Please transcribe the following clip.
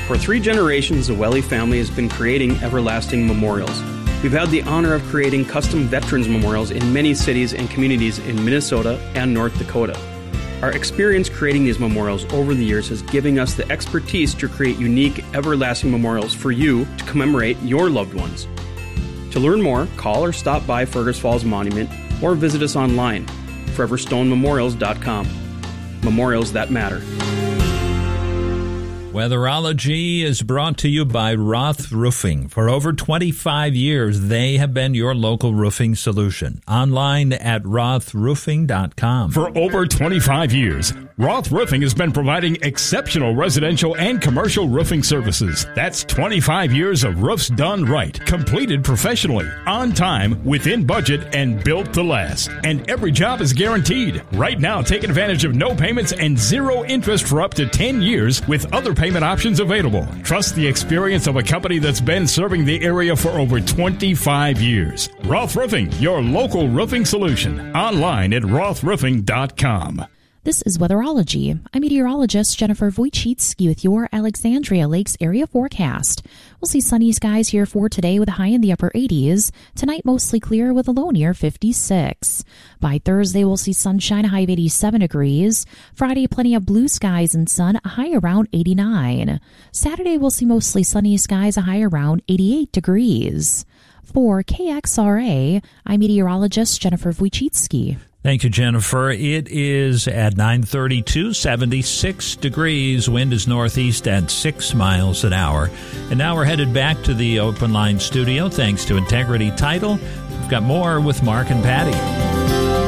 For 3 generations, the Welly family has been creating everlasting memorials. We've had the honor of creating custom veterans memorials in many cities and communities in Minnesota and North Dakota. Our experience creating these memorials over the years has given us the expertise to create unique, everlasting memorials for you to commemorate your loved ones. To learn more, call or stop by Fergus Falls Monument or visit us online, foreverstonememorials.com. Memorials that matter. Weatherology is brought to you by Roth Roofing. For over 25 years, they have been your local roofing solution. Online at rothroofing.com. For over 25 years, Roth Roofing has been providing exceptional residential and commercial roofing services. That's 25 years of roofs done right, completed professionally, on time, within budget, and built to last. And every job is guaranteed. Right now, take advantage of no payments and zero interest for up to 10 years with other payment options available. Trust the experience of a company that's been serving the area for over 25 years. Roth Roofing, your local roofing solution. Online at rothroofing.com. This is Weatherology. I'm meteorologist Jennifer Wojcicki with your Alexandria Lakes area forecast. We'll see sunny skies here for today with a high in the upper 80s. Tonight, mostly clear with a low near 56. By Thursday, we'll see sunshine, a high of 87 degrees. Friday, plenty of blue skies and sun, a high around 89. Saturday, we'll see mostly sunny skies, a high around 88 degrees. For KXRA, I'm meteorologist Jennifer Wojcicki. Thank you, Jennifer. It is at 9:32, 76 degrees. Wind is northeast at 6 miles an hour. And now we're headed back to the Open Line studio thanks to Integrity Title. We've got more with Mark and Patty.